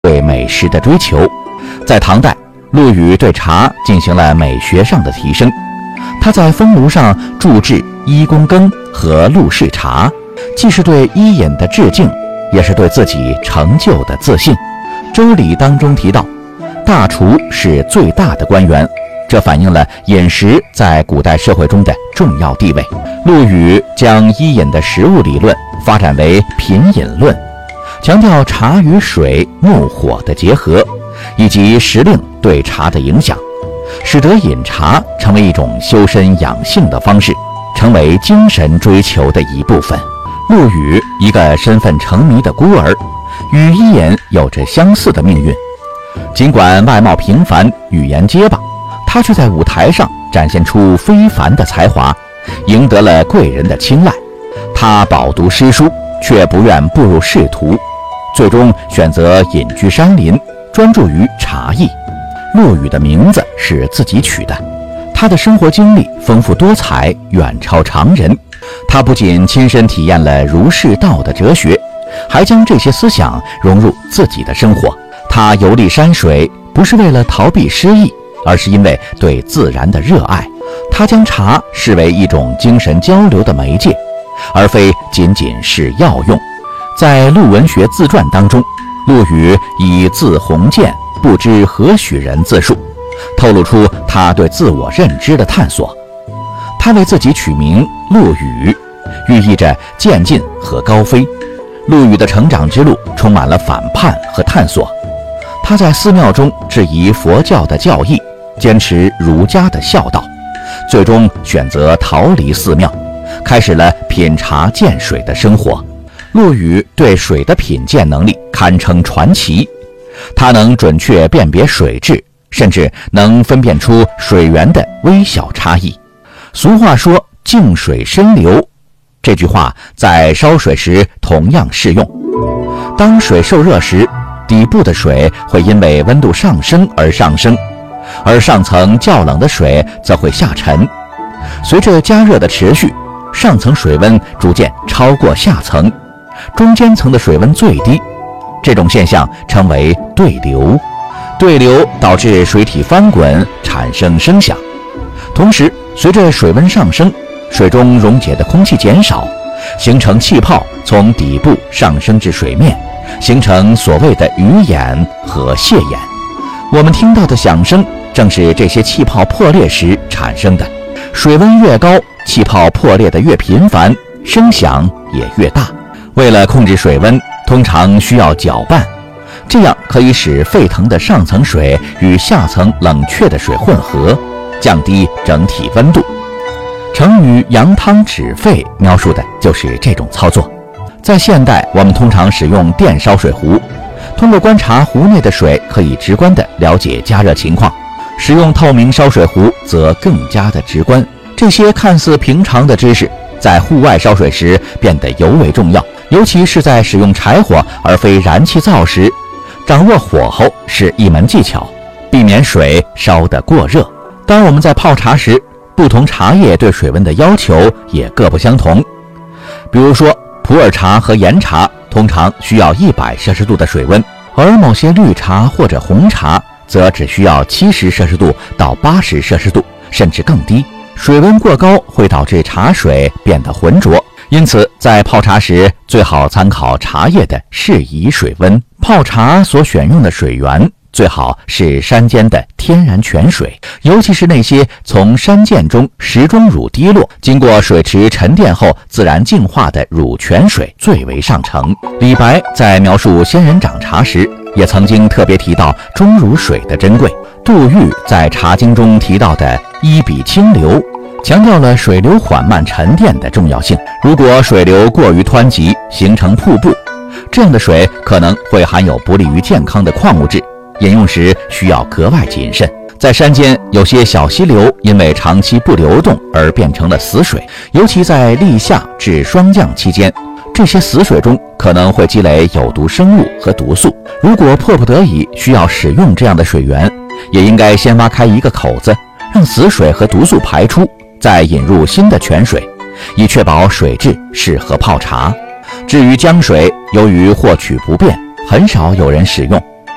对美食的追求。在唐代，陆羽对茶进行了美学上的提升，他在风炉上注制1公羹和陆氏茶，既是对伊尹的致敬，也是对自己成就的自信。周礼当中提到，大厨是最大的官员，这反映了饮食在古代社会中的重要地位。陆羽将伊尹的食物理论发展为品饮论，强调茶与水、木火的结合，以及时令对茶的影响，使得饮茶成为一种修身养性的方式，成为精神追求的一部分。陆羽，一个身份成谜的孤儿，与伊尹有着相似的命运。尽管外貌平凡，语言结巴，他却在舞台上展现出非凡的才华，赢得了贵人的青睐。他饱读诗书，却不愿步入仕途，最终选择隐居山林，专注于茶艺。陆羽的名字是自己取的，他的生活经历丰富多彩，远超常人。他不仅亲身体验了儒释道的哲学，还将这些思想融入自己的生活。他游历山水，不是为了逃避诗意，而是因为对自然的热爱。他将茶视为一种精神交流的媒介，而非仅仅是药用。在陆文学自传当中，陆羽以字鸿渐，不知何许人自述，透露出他对自我认知的探索。他为自己取名陆羽，寓意着渐进和高飞。陆羽的成长之路充满了反叛和探索。他在寺庙中质疑佛教的教义，坚持儒家的孝道，最终选择逃离寺庙，开始了品茶见水的生活。陆羽对水的品鉴能力堪称传奇，他能准确辨别水质，甚至能分辨出水源的微小差异。俗话说静水深流，这句话在烧水时同样适用。当水受热时，底部的水会因为温度上升而上升，而上层较冷的水则会下沉。随着加热的持续，上层水温逐渐超过下层，中间层的水温最低，这种现象称为对流。对流导致水体翻滚，产生声响。同时，随着水温上升，水中溶解的空气减少，形成气泡从底部上升至水面，形成所谓的鱼眼和蟹眼。我们听到的响声正是这些气泡破裂时产生的。水温越高，气泡破裂的越频繁，声响也越大。为了控制水温，通常需要搅拌，这样可以使沸腾的上层水与下层冷却的水混合，降低整体温度。成语扬汤止沸描述的就是这种操作。在现代，我们通常使用电烧水壶，通过观察壶内的水，可以直观地了解加热情况。使用透明烧水壶则更加的直观。这些看似平常的知识，在户外烧水时变得尤为重要，尤其是在使用柴火而非燃气灶时，掌握火候是一门技巧，避免水烧得过热。当我们在泡茶时，不同茶叶对水温的要求也各不相同。比如说，普洱茶和岩茶通常需要100摄氏度的水温，而某些绿茶或者红茶则只需要70摄氏度到80摄氏度，甚至更低。水温过高会导致茶水变得浑浊，因此在泡茶时最好参考茶叶的适宜水温。泡茶所选用的水源最好是山间的天然泉水，尤其是那些从山涧中石钟乳滴落，经过水池沉淀后自然净化的乳泉水最为上乘。李白在描述仙人掌茶时，也曾经特别提到钟乳水的珍贵。杜预在《茶经》中提到的一笔清流，强调了水流缓慢沉淀的重要性。如果水流过于湍急，形成瀑布，这样的水可能会含有不利于健康的矿物质，饮用时需要格外谨慎。在山间，有些小溪流因为长期不流动而变成了死水，尤其在立夏至霜降期间，这些死水中可能会积累有毒生物和毒素。如果迫不得已需要使用这样的水源，也应该先挖开一个口子，让死水和毒素排出，再引入新的泉水，以确保水质适合泡茶。至于江水，由于获取不便，很少有人使用，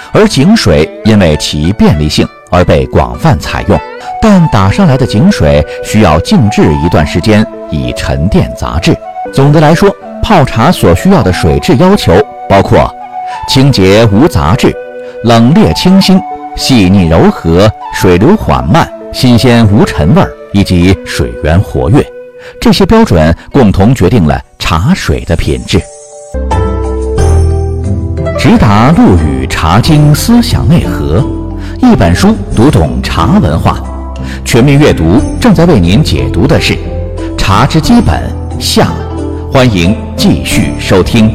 而井水因为其便利性而被广泛采用，但打上来的井水需要静置一段时间以沉淀杂质。总的来说，泡茶所需要的水质要求包括清洁无杂质、冷冽清新、细腻柔和、水流缓慢、新鲜无陈味以及水源活跃。这些标准共同决定了茶水的品质。直达陆羽茶经思想内核，一本书读懂茶文化。全面阅读正在为您解读的是《茶之基本》下，欢迎继续收听。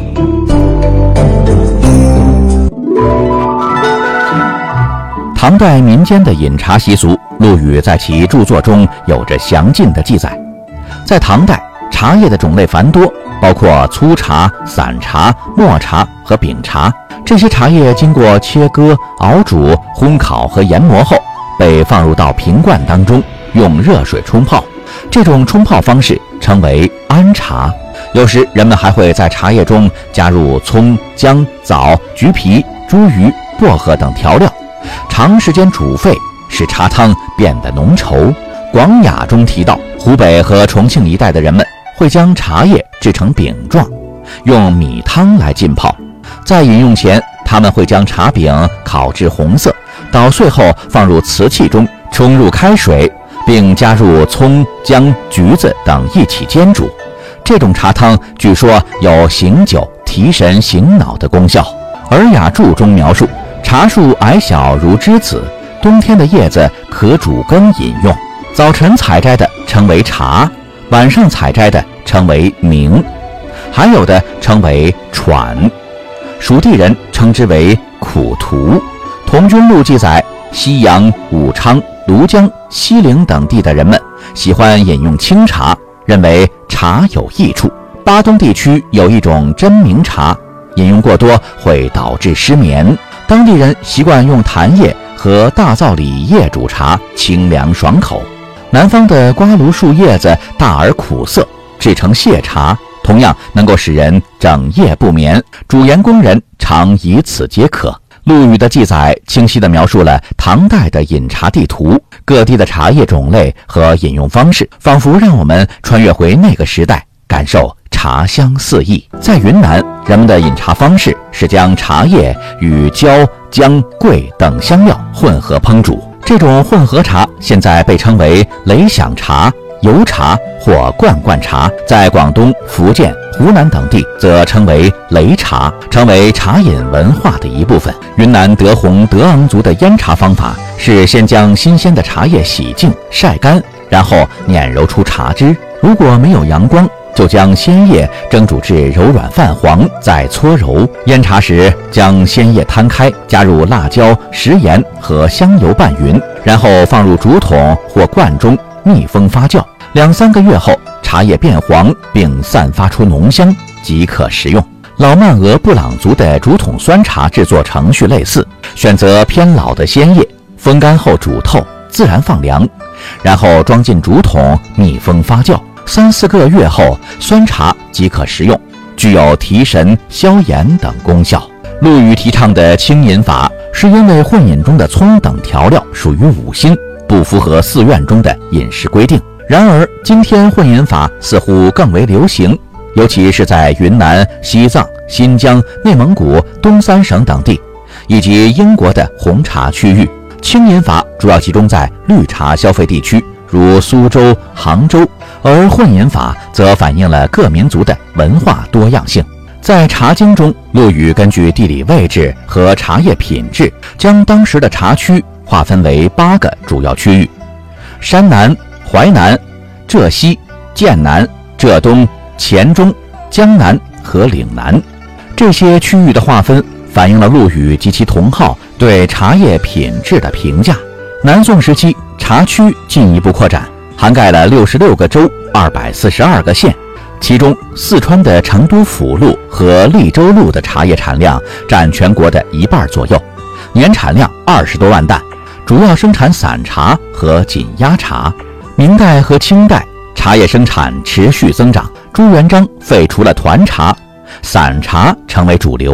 唐代民间的饮茶习俗，陆羽在其著作中有着详尽的记载。在唐代，茶叶的种类繁多，包括粗茶、散茶、末茶和饼茶。这些茶叶经过切割、熬煮、烘烤和研磨后，被放入到瓶罐当中，用热水冲泡。这种冲泡方式称为安茶。有时人们还会在茶叶中加入葱、姜、枣、橘皮、茱萸、薄荷等调料，长时间煮沸使茶汤变得浓稠。广雅中提到，湖北和重庆一带的人们会将茶叶制成饼状，用米汤来浸泡。在饮用前，他们会将茶饼烤至红色，捣碎后放入瓷器中，冲入开水，并加入葱、姜、橘子等一起煎煮。这种茶汤据说有醒酒、提神醒脑的功效。《尔雅注》中描述，茶树矮小如栀子，冬天的叶子可煮羹饮用。早晨采摘的称为茶，晚上采摘的称为茗，还有的称为喘。蜀地人称之为苦图。同君录记载，西阳、武昌、庐江、西陵等地的人们喜欢饮用清茶，认为茶有益处。巴东地区有一种真名茶，饮用过多会导致失眠。当地人习惯用檀叶和大枣李叶煮茶，清凉爽口。南方的瓜蘆树叶子大而苦涩，制成泻茶，同样能够使人整夜不眠，煮盐工人常以此解渴。陆羽的记载清晰地描述了唐代的饮茶地图，各地的茶叶种类和饮用方式，仿佛让我们穿越回那个时代，感受茶香四溢。在云南，人们的饮茶方式是将茶叶与椒、姜、桂等香料混合烹煮。这种混合茶现在被称为雷响茶、油茶或罐罐茶，在广东、福建、湖南等地则称为擂茶，成为茶饮文化的一部分。云南德宏德昂族的腌茶方法是先将新鲜的茶叶洗净、晒干，然后碾揉出茶汁。如果没有阳光，就将鲜叶蒸煮至柔软泛黄，再搓揉。腌茶时，将鲜叶摊开，加入辣椒、食盐和香油拌匀，然后放入竹筒或罐中密封发酵。2-3个月后，茶叶变黄并散发出浓香，即可食用。老曼俄布朗族的竹筒酸茶制作程序类似，选择偏老的鲜叶，风干后煮透，自然放凉，然后装进竹筒密封发酵。3-4个月后，酸茶即可食用，具有提神、消炎等功效。陆羽提倡的清饮法，是因为混饮中的葱等调料属于五辛，不符合寺院中的饮食规定。然而，今天混饮法似乎更为流行，尤其是在云南、西藏、新疆、内蒙古、东三省等地，以及英国的红茶区域。清饮法主要集中在绿茶消费地区，如苏州、杭州，而混饮法则反映了各民族的文化多样性。在《茶经》中，陆羽根据地理位置和茶叶品质，将当时的茶区划分为8个主要区域：山南、淮南、浙西、剑南、浙东、黔中、江南和岭南。这些区域的划分反映了陆羽及其同好对茶叶品质的评价。南宋时期，茶区进一步扩展，涵盖了66个州、242个县，其中四川的成都府路和利州路的茶叶产量占全国的1半左右，年产量20多万担，主要生产散茶和紧压茶。明代和清代，茶叶生产持续增长，朱元璋废除了团茶，散茶成为主流。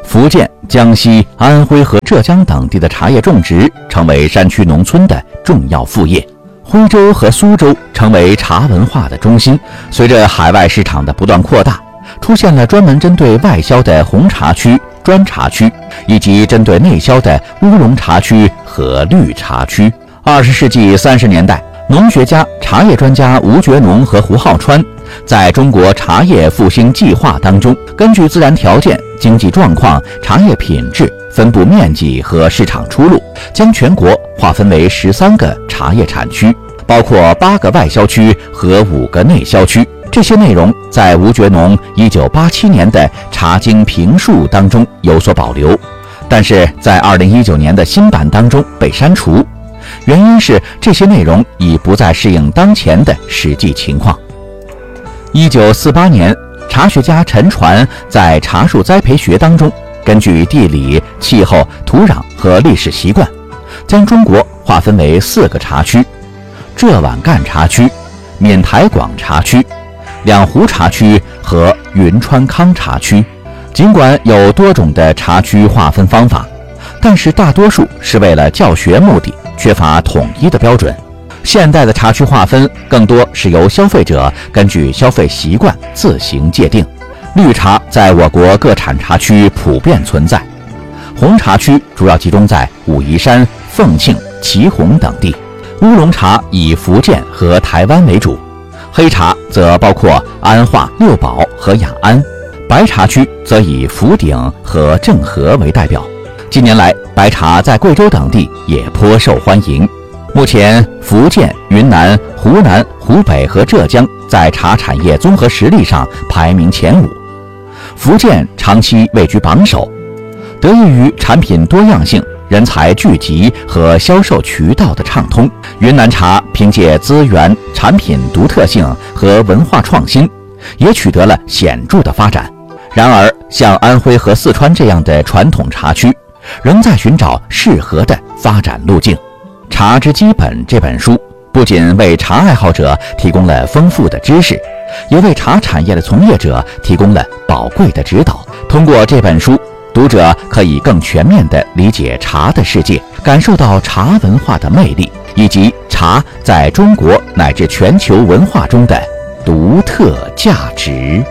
福建、江西、安徽和浙江等地的茶叶种植成为山区农村的重要副业。徽州和苏州成为茶文化的中心。随着海外市场的不断扩大，出现了专门针对外销的红茶区、砖茶区，以及针对内销的乌龙茶区和绿茶区。20世纪30年代，农学家、茶叶专家吴觉农和胡浩川在中国茶叶复兴计划当中，根据自然条件、经济状况、茶叶品质、分布面积和市场出路，将全国划分为13个茶叶产区，包括8个外销区和5个内销区。这些内容在吴觉农1987年的《茶经评述》当中有所保留，但是在2019年的新版当中被删除。原因是这些内容已不再适应当前的实际情况。1948年，茶学家陈传在《茶树栽培学》当中，根据地理、气候、土壤和历史习惯，将中国划分为4个茶区：浙皖赣茶区、闽台广茶区、两湖茶区和云川康茶区。尽管有多种的茶区划分方法，但是大多数是为了教学目的，缺乏统一的标准。现代的茶区划分更多是由消费者根据消费习惯自行界定。绿茶在我国各产茶区普遍存在，红茶区主要集中在武夷山、凤庆、祁红等地，乌龙茶以福建和台湾为主，黑茶则包括安化、六堡和雅安，白茶区则以福鼎和政和为代表。近年来，白茶在贵州等地也颇受欢迎。目前，福建、云南、湖南、湖北和浙江在茶产业综合实力上排名前5。福建长期位居榜首，得益于产品多样性、人才聚集和销售渠道的畅通。云南茶凭借资源、产品独特性和文化创新，也取得了显著的发展。然而，像安徽和四川这样的传统茶区，仍在寻找适合的发展路径。《茶之基本》这本书不仅为茶爱好者提供了丰富的知识，也为茶产业的从业者提供了宝贵的指导。通过这本书，读者可以更全面地理解茶的世界，感受到茶文化的魅力，以及茶在中国乃至全球文化中的独特价值。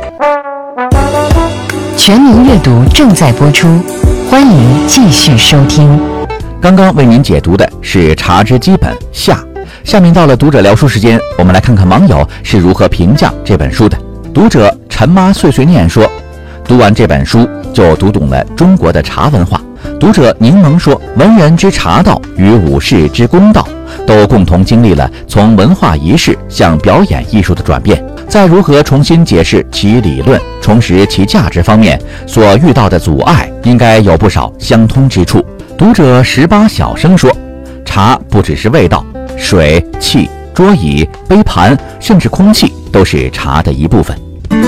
全民阅读正在播出，欢迎继续收听。 刚刚为您解读的是《茶之基本》下，下面到了读者聊书时间，我们来看看网友是如何评价这本书的。读者陈妈碎碎念说，读完这本书就读懂了中国的茶文化。读者柠檬说，文人之茶道与武士之公道都共同经历了从文化仪式向表演艺术的转变，在如何重新解释其理论、重拾其价值方面所遇到的阻碍，应该有不少相通之处。读者18小生说，茶不只是味道，水、气、桌椅、杯盘，甚至空气都是茶的一部分。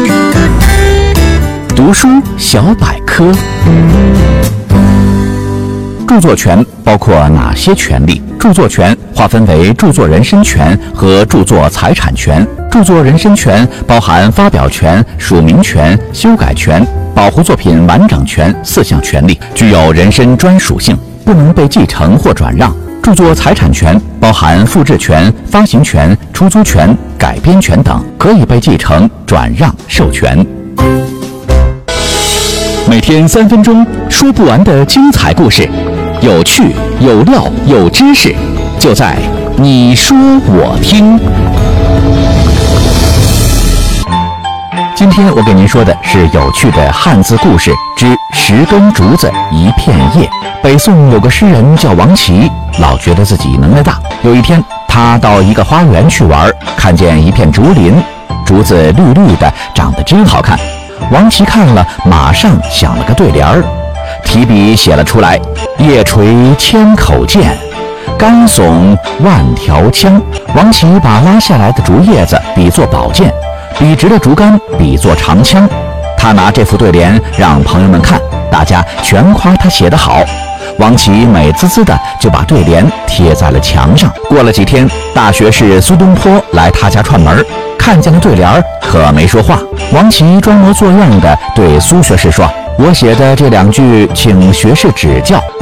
读书小百科。著作权包括哪些权利？著作权划分为著作人身权和著作财产权。著作人身权包含发表权、署名权、修改权、保护作品完整权4项权利，具有人身专属性，不能被继承或转让。著作财产权包含复制权、发行权、出租权、改编权等，可以被继承、转让、授权。每天3分钟，说不完的精彩故事，有趣、有料、有知识，就在你说我听。今天我给您说的是有趣的汉字故事之10根竹子一片叶。北宋有个诗人叫王琦，老觉得自己能耐大。有一天，他到一个花园去玩，看见一片竹林，竹子绿绿的，长得真好看。王琦看了，马上想了个对联儿，提笔写了出来：叶垂千口剑，竿耸万条枪。王琦把拉下来的竹叶子比作宝剑，笔直的竹竿比作长枪。他拿这副对联让朋友们看，大家全夸他写得好。王琦美滋滋的就把对联贴在了墙上。过了几天，大学士苏东坡来他家串门，看见了对联可没说话。王琦装模作样的对苏学士说： 我写的这2句请学士指教，